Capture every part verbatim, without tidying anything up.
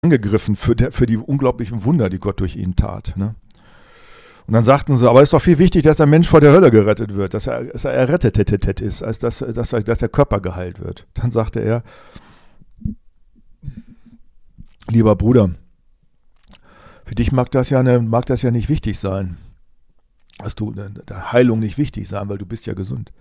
angegriffen für, der, für die unglaublichen Wunder, die Gott durch ihn tat. Ne? Und dann sagten sie, aber es ist doch viel wichtig, dass der Mensch vor der Hölle gerettet wird, dass er, dass er errettet ist, als dass, dass, er, dass der Körper geheilt wird. Dann sagte er, lieber Bruder, für dich mag das ja, eine, mag das ja nicht wichtig sein, dass du der Heilung nicht wichtig sein, weil du bist ja gesund.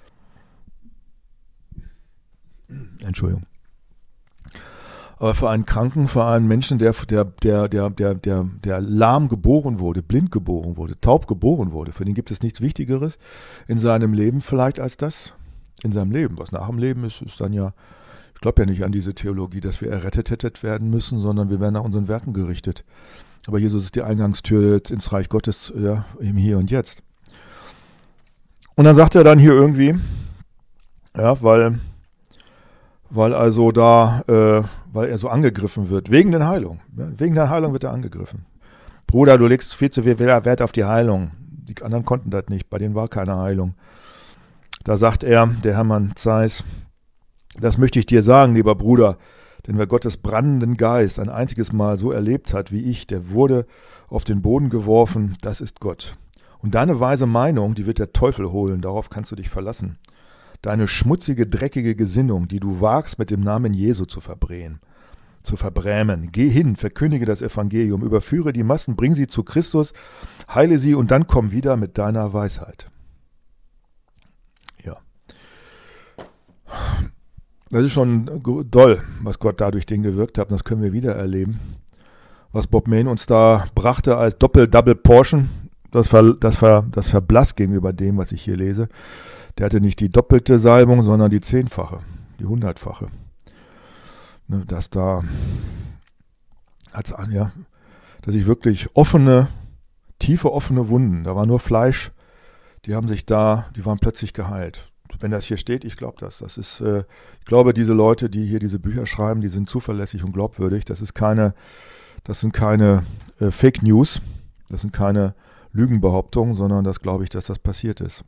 Entschuldigung. Aber für einen Kranken, für einen Menschen, der, der, der, der, der, der, der lahm geboren wurde, blind geboren wurde, taub geboren wurde, für den gibt es nichts Wichtigeres in seinem Leben vielleicht als das. In seinem Leben. Was nach dem Leben ist, ist dann ja, ich glaube ja nicht an diese Theologie, dass wir errettet werden müssen, sondern wir werden nach unseren Werken gerichtet. Aber Jesus ist die Eingangstür ins Reich Gottes, ja, im Hier und Jetzt. Und dann sagt er dann hier irgendwie, ja, weil, weil also da, äh, weil er so angegriffen wird, wegen der Heilung. Ja, wegen der Heilung wird er angegriffen. Bruder, du legst viel zu viel Wert auf die Heilung. Die anderen konnten das nicht, bei denen war keine Heilung. Da sagt er, der Hermann Zeiss, das möchte ich dir sagen, lieber Bruder, denn wer Gottes brandenden Geist ein einziges Mal so erlebt hat wie ich, der wurde auf den Boden geworfen, das ist Gott. Und deine weise Meinung, die wird der Teufel holen, darauf kannst du dich verlassen. Deine schmutzige, dreckige Gesinnung, die du wagst, mit dem Namen Jesu zu verbrämen, zu verbrämen. Geh hin, verkündige das Evangelium, überführe die Massen, bring sie zu Christus, heile sie und dann komm wieder mit deiner Weisheit. Ja. Das ist schon doll, was Gott dadurch den gewirkt hat. Und das können wir wieder erleben. Was Bob Mayne uns da brachte als Doppel-Double-Portion, das, ver, das, ver, das verblasst gegenüber dem, was ich hier lese. Der hatte nicht die doppelte Salbung, sondern die zehnfache, die hundertfache. Ne, dass da, hat's an, ja, dass ich wirklich offene, tiefe offene Wunden, da war nur Fleisch, die haben sich da, die waren plötzlich geheilt. Wenn das hier steht, ich glaube das. Das ist, äh, ich glaube, diese Leute, die hier diese Bücher schreiben, die sind zuverlässig und glaubwürdig. Das ist keine, das sind keine äh, Fake News, das sind keine Lügenbehauptungen, sondern das glaube ich, dass das passiert ist.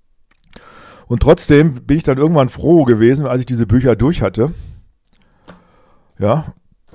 Und trotzdem bin ich dann irgendwann froh gewesen, als ich diese Bücher durch hatte. Ja,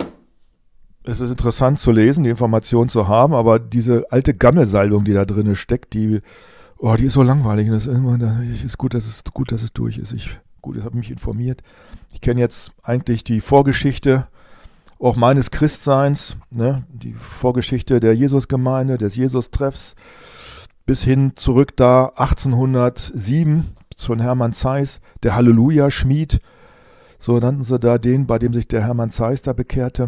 es ist interessant zu lesen, die Information zu haben, aber diese alte Gammelsalbung, die da drin steckt, die Oh, die ist so langweilig. Und das ist, ist gut, dass es gut, dass es durch ist. Ich, gut, ich habe mich informiert. Ich kenne jetzt eigentlich die Vorgeschichte auch meines Christseins, ne? Die Vorgeschichte der Jesusgemeinde, des Jesus-Treffs, bis hin zurück da achtzehnhundertsieben von Hermann Zeiss, der Halleluja-Schmied. So nannten sie da den, bei dem sich der Hermann Zeiss da bekehrte.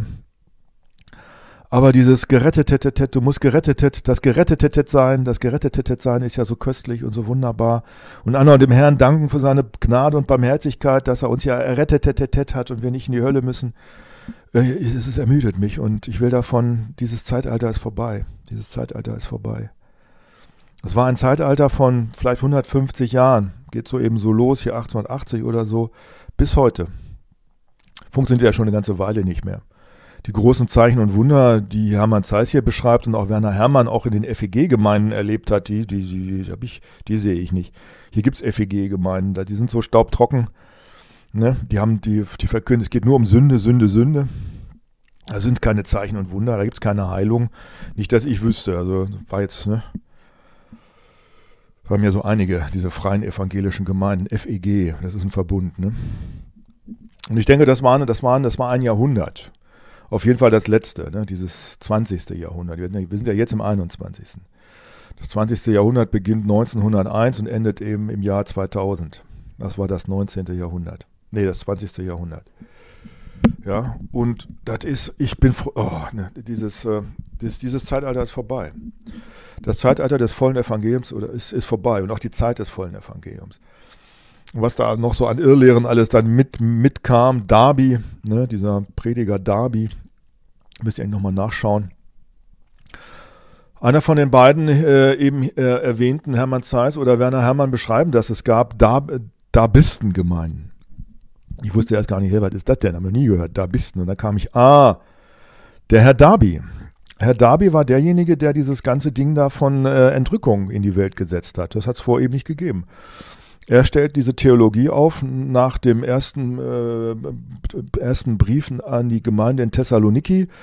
Aber dieses gerettetet, du musst gerettetet, das gerettetet sein, das gerettetet sein ist ja so köstlich und so wunderbar. Und an und dem Herrn danken für seine Gnade und Barmherzigkeit, dass er uns ja errettetet hat und wir nicht in die Hölle müssen. Es ist ermüdet mich und ich will davon, dieses Zeitalter ist vorbei. Dieses Zeitalter ist vorbei. Es war ein Zeitalter von vielleicht hundertfünfzig Jahren, geht so eben so los, hier achtzehnhundertachtzig oder so, bis heute. Funktioniert ja schon eine ganze Weile nicht mehr. Die großen Zeichen und Wunder, die Hermann Zeiss hier beschreibt und auch Werner Herrmann auch in den F E G-Gemeinden erlebt hat, die, die, die, die, ich, die sehe ich nicht. Hier gibt es F E G-Gemeinden, die sind so staubtrocken. Ne? Die haben die, die verkünden, es geht nur um Sünde, Sünde, Sünde. Da sind keine Zeichen und Wunder, da gibt es keine Heilung. Nicht, dass ich wüsste. Also war jetzt, ne? Waren ja so einige, diese freien evangelischen Gemeinden, F E G, das ist ein Verbund. Ne? Und ich denke, das war, das war, das war ein Jahrhundert. Auf jeden Fall das letzte, ne, dieses zwanzigste Jahrhundert. Wir sind ja jetzt im einundzwanzigsten Das zwanzigste Jahrhundert beginnt neunzehnhunderteins und endet eben im Jahr zweitausend. Das war das neunzehnte Jahrhundert. Nee, das zwanzigste Jahrhundert. Ja, und das ist, ich bin froh, oh, ne, dieses, äh, dieses, dieses Zeitalter ist vorbei. Das Zeitalter des vollen Evangeliums oder ist, ist vorbei und auch die Zeit des vollen Evangeliums. Und was da noch so an Irrlehren alles dann mit, mitkam, Darby, ne, dieser Prediger Darby, müsst ihr eigentlich nochmal nachschauen. Einer von den beiden äh, eben äh, erwähnten, Hermann Zeiss oder Werner Herrmann, beschreiben, dass es gab Dar- Darbistengemeinden. Ich wusste erst gar nicht, hey, was ist das denn? Habe noch nie gehört, Darbisten. Und dann kam ich, ah, der Herr Darby. Herr Darby war derjenige, der dieses ganze Ding da von äh, Entrückung in die Welt gesetzt hat. Das hat es vorher eben nicht gegeben. Er stellt diese Theologie auf nach dem ersten, äh, ersten Briefen an die Gemeinde in Thessaloniki,